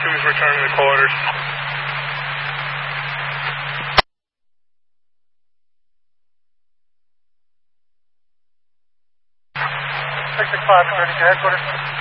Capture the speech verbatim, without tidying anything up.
two is returning to quarters. six six five, returning to headquarters.